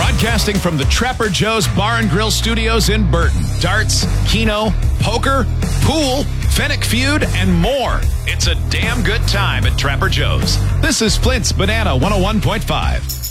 Broadcasting from the Trapper Joe's Bar and Grill Studios in Burton. Darts, Keno, poker, pool, Fennec Feud, and more. It's a damn good time at Trapper Joe's. This is Flint's Banana 101.5.